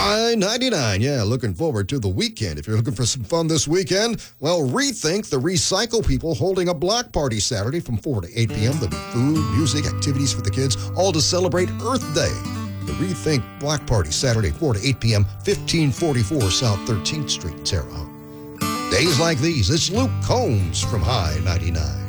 I-99, yeah, looking forward to the weekend. If you're looking for some fun this weekend, well, rethink the Recycle People holding a block party Saturday from 4 to 8 p.m. There'll be food, music, activities for the kids, all to celebrate Earth Day. The Rethink Block Party Saturday, 4 to 8 p.m., 1544 South 13th Street, Terre Haute. Days like these, it's Luke Combs from High 99.